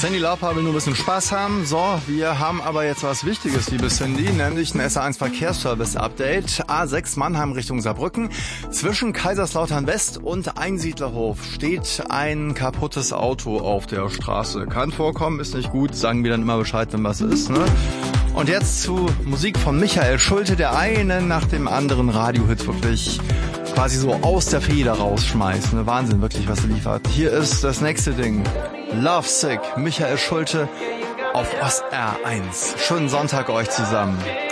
Cyndi Lauper will nur ein bisschen Spaß haben. So, wir haben aber jetzt was Wichtiges, liebe Cyndi, nämlich ein SA1 Verkehrsservice-Update. A6 Mannheim Richtung Saarbrücken. Zwischen Kaiserslautern West und Einsiedlerhof steht ein kaputtes Auto auf der Straße. Kann vorkommen, ist nicht gut, sagen wir dann immer Bescheid, wenn was ist, ne? Und jetzt zu Musik von Michael Schulte, der einen nach dem anderen Radiohit wirklich quasi so aus der Feder rausschmeißt. Ne? Wahnsinn, wirklich, was er liefert. Hier ist das nächste Ding. Love Sick, Michael Schulte auf OSR 1. Schönen Sonntag euch zusammen.